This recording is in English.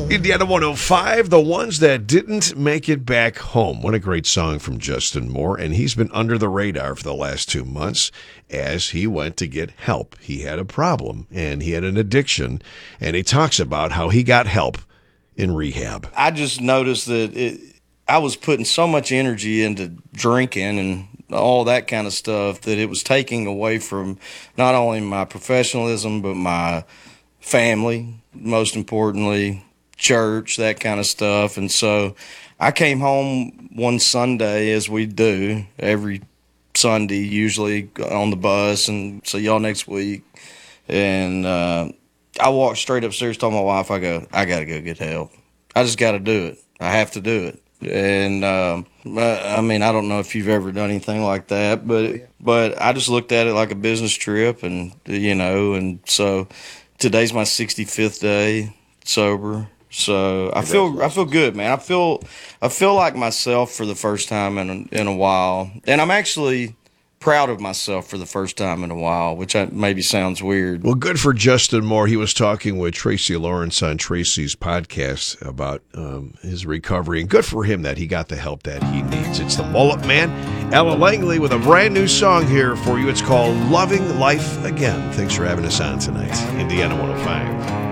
Indiana 105, The Ones That Didn't Make It Back Home. What a great song from Justin Moore. And he's been under the radar for the last 2 months as he went to get help. He had a problem and he had an addiction. And he talks about how he got help in rehab. I just noticed that I was putting so much energy into drinking and all that kind of stuff that it was taking away from not only my professionalism, but my family, most importantly, church, that kind of stuff. And so I came home one Sunday, as we do every Sunday, usually on the bus, and see y'all next week. And I walked straight upstairs, told my wife, I got to go get help. I just got to do it. I have to do it. And I mean, I don't know if you've ever done anything like that, but I just looked at it like a business trip, and and so today's my 65th day sober. So I feel good, man. I feel like myself for the first time in a while, and I'm actually proud of myself for the first time in a while, which maybe sounds weird. Well, good for Justin Moore. He was talking with Tracy Lawrence on Tracy's podcast about his recovery, and good for him that he got the help that he needs. It's the Mullet Man, Ella Langley, with a brand new song here for you. It's called Loving Life Again. Thanks for having us on tonight. Indiana 105.